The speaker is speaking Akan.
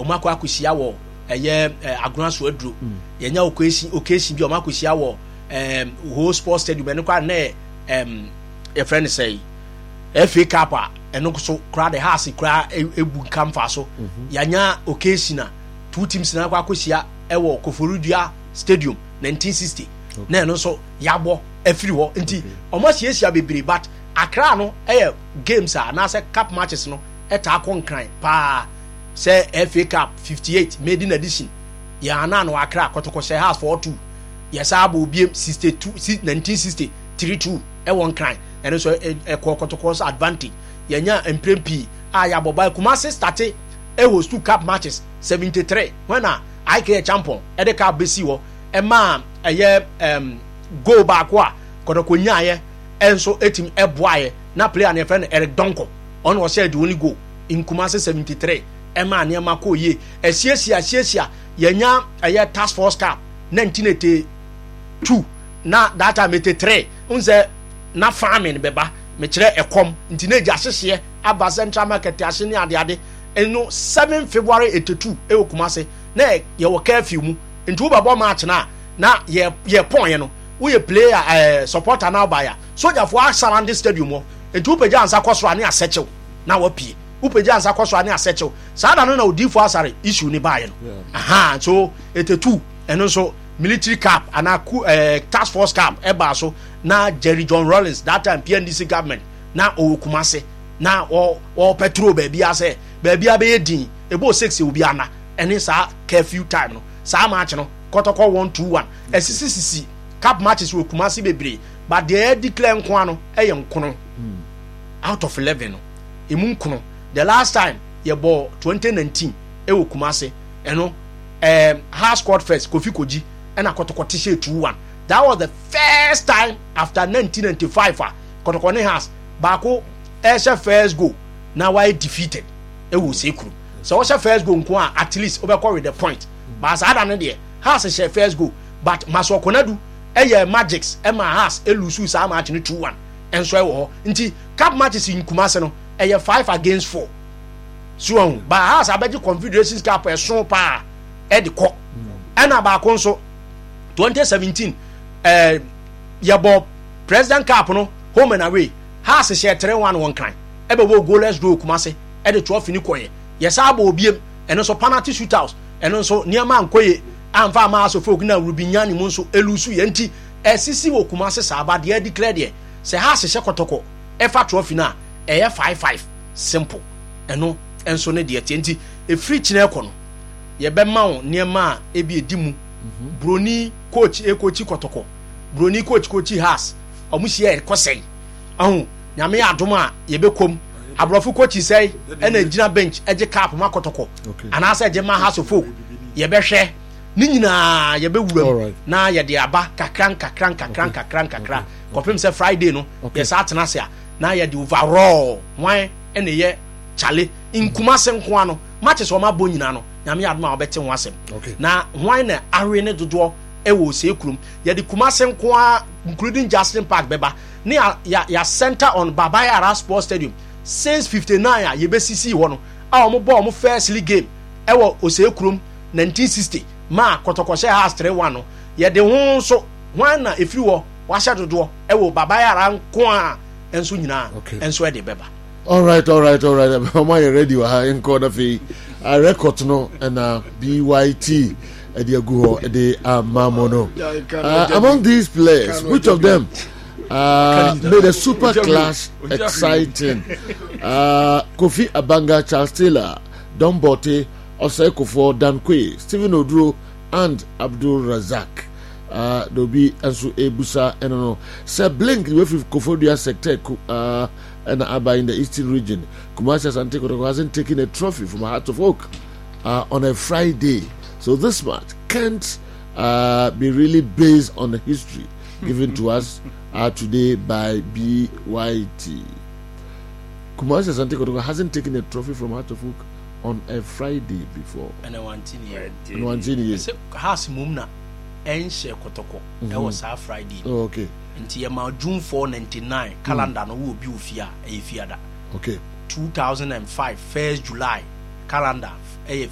omako akosia wo eye agona so aduro yenya occasion bi omako sia wo whole sports stadium eno kwa na your friend say FA Cup eno so crowd the house crowd ebu kamfa so yanya occasion na two teams na kwa akosia ewo Koforudua stadium 1960 na eno so yabo afiri ho nti omasiesia bebre but Accra no games na say cup matches no eta akonkran pa say FA Cup 58 maiden edition ya na no Accra kotoko say house 42 yes abo biem 62 1960 32 won kran and so kotoko advantage yanya emprempi ya boba Kumasi start host two cup matches 73 when IK champion the cup besi wo ma go back wa kotoko nyaye enso etim eboaye na player na friend Eric Donko on was said the only goal in Kumasi 73 ema na ma ko ye asiesia yenya task force cup 1982 na that time 83 unze na farming beba me kire ekom nti na gya hyehye aba Central Market ahye ne ade eno 7 February 82 e Kumasi na ye wo curfew mu nti wo babo match na ye pon ye no wo ye player supporter na ba ya soldier for surround stadium mo nti wo peja ansa kwosoro ane asechew na wo pie wo peja ansa kwosoro ane asechew sada no na odi for asare issue ni ba ye no so 82 eno so military cap and task force cap eba so na Jerry John Rawlings that time PNDC government na Kumasi na o petrol baby ase baby abe din ebo 6 obi ana ene sa curfew time no sa match no kotoko 121 SCCC cap matches we Kumasi bebre but they declare nko ano nkono out of 11 no emu nkono the last time ye ball 2019 Kumasi eno house court first Kofi Koji and a Kotokotishe 2-1. That was the first time after 1995 Kotokone has Bako Esha first goal. Now I defeated. It was Sekru. So Esha first goal at least overcome with the point. But as I don't know has a first goal. But Maso Konadu Magics Emma has Elusu Sama 2-1. And so inti cup matches in Kumasano 5 against 4. So but has a better Confederations Cup a strong power at the court. And about console 2017 yabo president cup no home and away has share 3-1 one kind ebe wo goalless draw Kumasi e the trophy ni koye yes abo obiem eno so penalty shootouts eno so niama nkoye amfa ma so folk na rubinyani mu so elusu ye nti esisi wo Kumasi saba de declare de se has share kotoko e fa trophy na e 5-5 simple eno enso ne de nti e free chine ko no ye be ma wo niama e bi edimu Broni coach coach kotoko Broni coach has omuhie ekosei ahun nyame adoma ye bekom abrofu coach sei ena gina bench eje cap ma kotoko ana asa eje ma house of folk ye behwe ni nyina ye bewuram na ye de aba kakran kopem se Friday no ye sa atena se na ye de overall wan ena ye chale in Kumasi nko ano matches o ma bo nyina no nyame adoma obete ho asem na wan na awe ne dodo ewo Sekrum ye de Kumasi nko a including Justin Park beba ne ya center on Babayara Sports Stadium since 59 ye be sisi ho no a omo ball omo first league game ewo Sekrum 1960 ma Kotokoshe has 3-1 no ye de ho so wan na efiri wo wa hye dodo ewo Babayara nko a enso nyina enso e de beba. All right. Am I ready? In corner fee, a record no and BYT at the Aguho the Mamono. Among these players, which of them made a super clash exciting? Kofi Abanga, Charles Taylor, Don Bote, Osei for Dan Kwe, Stephen Oduro, and Abdul Razak. Dobi Ansu Ebusa and no Sir Blink with Kofodia sector and Aba in the eastern region. Kumasi Asante hasn't taken a trophy from Heart of Oak on a Friday. So this match can't be really based on the history given to us today by BYT. Kumasi Asante hasn't taken a trophy from Heart of Oak on a Friday before. And I want to Has Mumna. Enche Kotoko. That was our Friday. Oh, okay. Until June 499 calendar no will be ufia a fiada. Okay. 2005 1st July calendar